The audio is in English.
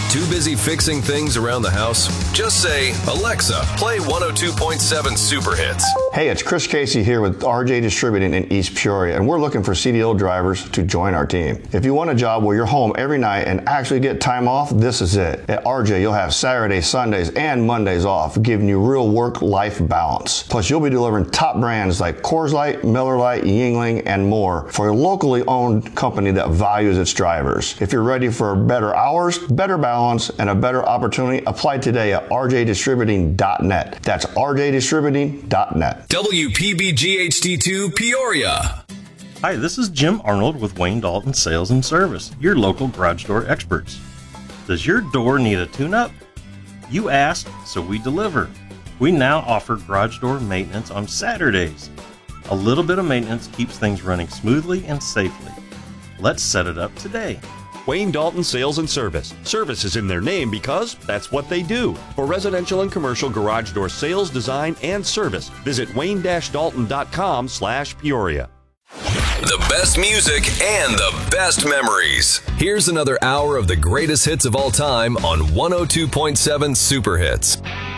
Too busy fixing things around the house? Just say, Alexa, play 102.7 Super Hits. Hey, it's Chris Casey here with RJ Distributing in East Peoria, and we're looking for CDL drivers to join our team. If you want a job where you're home every night and actually get time off, this is it. At RJ, you'll have Saturdays, Sundays, and Mondays off, giving you real work-life balance. Plus, you'll be delivering top brands like Coors Light, Miller Lite, Yuengling, and more for a locally owned company that values its drivers. If you're ready for better hours, better balance, and a better opportunity, apply today at rjdistributing.net. That's rjdistributing.net. WPBGHD2 Peoria. Hi, this is Jim Arnold with Wayne Dalton Sales and Service, your local garage door experts. Does your door need a tune-up? You asked, so we deliver. We now offer garage door maintenance on Saturdays. A little bit of maintenance keeps things running smoothly and safely. Let's set it up today. Wayne Dalton Sales and Service. Service is in their name because that's what they do. For residential and commercial garage door sales, design, and service, visit wayne-dalton.com/Peoria. The best music and the best memories. Here's another hour of the greatest hits of all time on 102.7 Super Hits.